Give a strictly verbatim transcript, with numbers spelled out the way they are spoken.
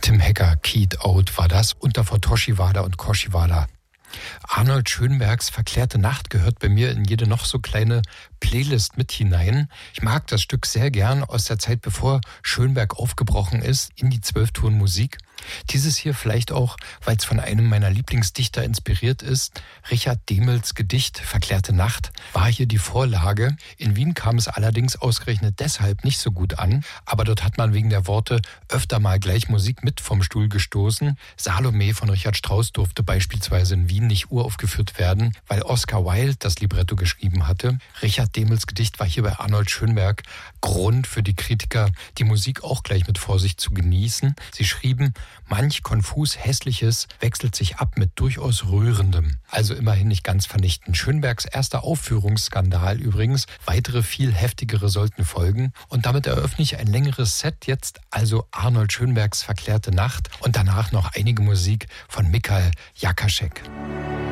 Tim Hecker, Keyed Out war das, und davor Toshiwada und Koshiwada. Arnold Schönbergs Verklärte Nacht gehört bei mir in jede noch so kleine Playlist mit hinein. Ich mag das Stück sehr gern aus der Zeit, bevor Schönberg aufgebrochen ist in die Zwölftonmusik. Dieses hier vielleicht auch, weil es von einem meiner Lieblingsdichter inspiriert ist. Richard Dehmels Gedicht Verklärte Nacht war hier die Vorlage. In Wien kam es allerdings ausgerechnet deshalb nicht so gut an. Aber dort hat man wegen der Worte öfter mal gleich Musik mit vom Stuhl gestoßen. Salome von Richard Strauss durfte beispielsweise in Wien nicht uraufgeführt werden, weil Oscar Wilde das Libretto geschrieben hatte. Richard Dehmels Gedicht war hier bei Arnold Schönberg Grund für die Kritiker, die Musik auch gleich mit Vorsicht zu genießen. Sie schrieben: Manch konfus Hässliches wechselt sich ab mit durchaus Rührendem. Also immerhin nicht ganz vernichtend. Schönbergs erster Aufführungsskandal übrigens. Weitere, viel heftigere sollten folgen. Und damit eröffne ich ein längeres Set jetzt, also Arnold Schönbergs Verklärte Nacht und danach noch einige Musik von Michael Jakaschek.